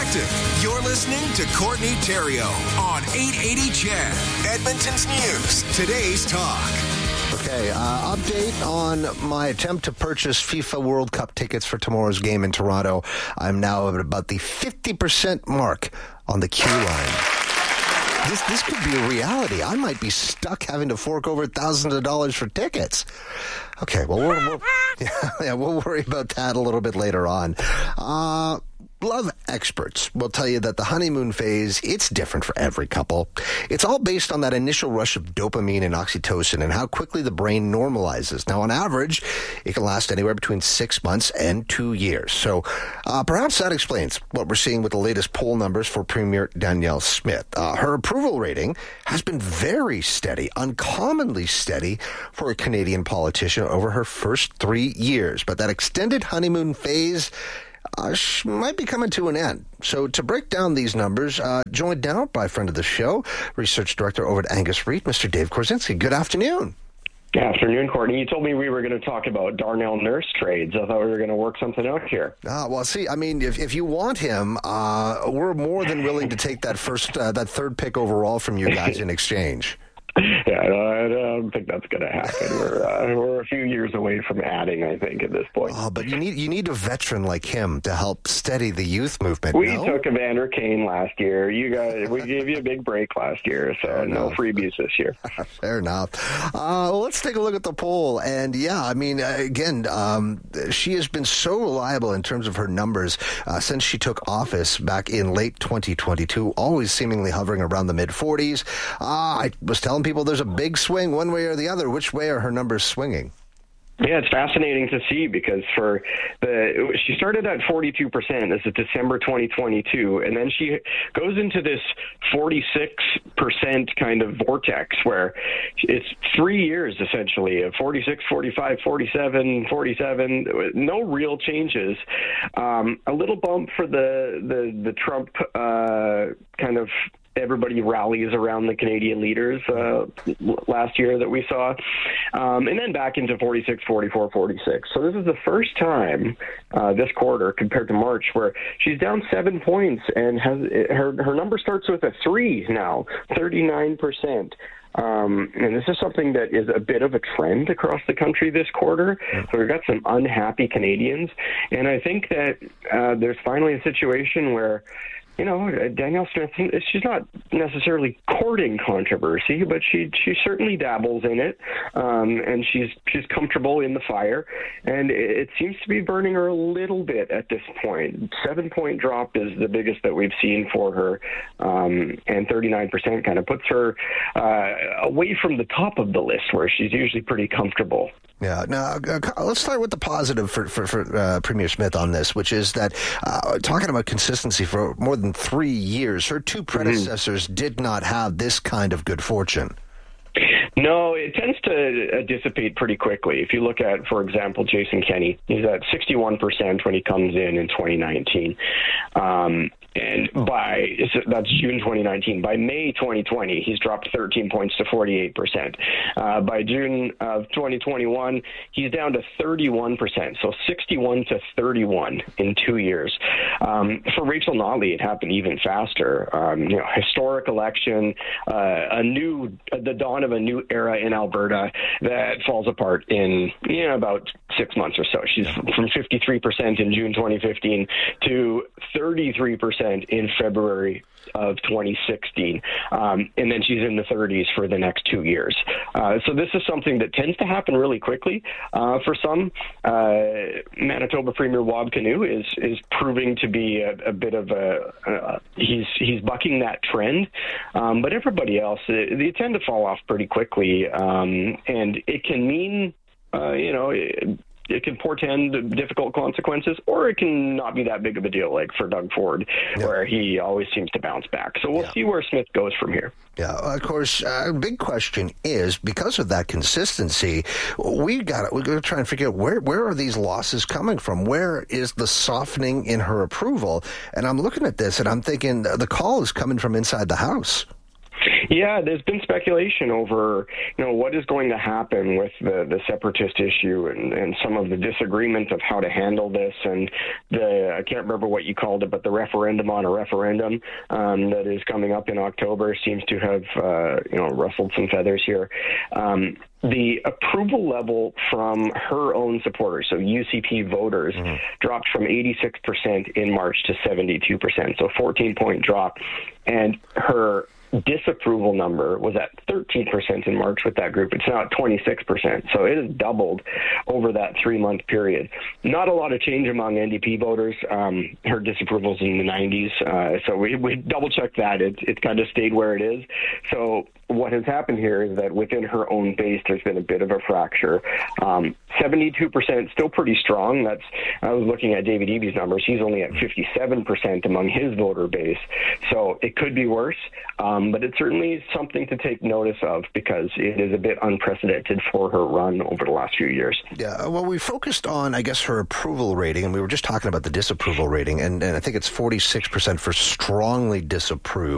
perspective. You're listening to Courtney Theriault on 880 CHED, Edmonton's News. Today's talk. Okay, update on my attempt to purchase FIFA World Cup tickets for tomorrow's game in Toronto. I'm now at about the 50% mark on the queue line. This could be a reality. I might be stuck having to fork over thousands of dollars for tickets. Okay, well, we'll worry about that a little bit later on. Love experts will tell you that the honeymoon phase, it's different for every couple. It's all based on that initial rush of dopamine and oxytocin and how quickly the brain normalizes. Now, on average, it can last anywhere between 6 months and 2 years. So perhaps that explains what we're seeing with the latest poll numbers for Premier Danielle Smith. Her approval rating has been very steady, uncommonly steady for a Canadian politician over her first 3 years. But that extended honeymoon phase might be coming to an end. So to break down these numbers, joined now by a friend of the show, research director over at Angus Reid, Mr. Dave Korzinski. Good afternoon. Good afternoon, Courtney. You told me we were going to talk about Darnell Nurse trades. I thought we were going to work something out here. Well, see, I mean, if you want him, we're more than willing to take that third pick overall from you guys in exchange. Yeah, I don't think that's going to happen. We're a few years away from adding, I think, at this point. Oh, but you need a veteran like him to help steady the youth movement. We took Evander Kane last year. We gave you a big break last year, so no freebies this year. Fair enough. Well, let's take a look at the poll. And yeah, I mean, again, she has been so reliable in terms of her numbers since she took office back in late 2022, always seemingly hovering around the mid-40s. I was telling people there's a big swing one way or the other. Which way are her numbers swinging? Yeah, it's fascinating to see because she started at 42%. This is December 2022, and then she goes into this 46% kind of vortex where it's 3 years essentially of 46, 45, 47, 47. No real changes. A little bump for the Trump kind of. Everybody rallies around the Canadian leaders last year that we saw. And then back into 46, 44, 46. So this is the first time this quarter compared to March where she's down 7 points and her number starts with a 3 now, 39%. And this is something that is a bit of a trend across the country this quarter. So we've got some unhappy Canadians. And I think that there's finally a situation where Danielle Smith, she's not necessarily courting controversy, but she certainly dabbles in it, and she's comfortable in the fire, and it seems to be burning her a little bit at this point. 7-point drop is the biggest that we've seen for her, and 39% kind of puts her away from the top of the list where she's usually pretty comfortable. Yeah. Now, let's start with the positive for Premier Smith on this, which is that talking about consistency for more than 3 years, her two predecessors did not have this kind of good fortune. No, it tends to dissipate pretty quickly. If you look at, for example, Jason Kenney, he's at 61% when he comes in 2019. And that's June 2019. By May 2020, he's dropped 13 points to 48%. By June of 2021, he's down to 31%. So 61 to 31 in 2 years. For Rachel Notley, it happened even faster. Historic election, the dawn of a new era in Alberta that falls apart in about 6 months or so. She's from 53% in June 2015 to 33% in February of 2016. And then she's in the 30s for the next 2 years. So this is something that tends to happen really quickly. For some, Manitoba Premier Wab Kinew is proving to be a bit of he's bucking that trend. But everybody else, they tend to fall off pretty quickly. And it can mean, it can portend difficult consequences, or it can not be that big of a deal, like for Doug Ford, where he always seems to bounce back. So we'll see where Smith goes from here. Yeah, of course, big question is, because of that consistency, we got to try and figure out where are these losses coming from? Where is the softening in her approval? And I'm looking at this, and I'm thinking the call is coming from inside the House. Yeah, there's been speculation over, what is going to happen with the separatist issue and some of the disagreement of how to handle this, and I can't remember what you called it, but the referendum on a referendum that is coming up in October seems to have, ruffled some feathers here. The approval level from her own supporters, so UCP voters, dropped from 86% in March to 72%, so 14-point drop. And her disapproval number was at 13% in March with that group. It's now at 26%. So it has doubled over that 3-month period. Not a lot of change among NDP voters. Her disapproval's in the 90s. So we double-checked that. It's kind of stayed where it is. So what has happened here is that within her own base, there's been a bit of a fracture. 72% still pretty strong. I was looking at David Eby's numbers. He's only at 57% among his voter base. So it could be worse, but it's certainly something to take notice of because it is a bit unprecedented for her run over the last few years. Yeah, well, we focused on, I guess, her approval rating, and we were just talking about the disapproval rating, and I think it's 46% for strongly disapprove.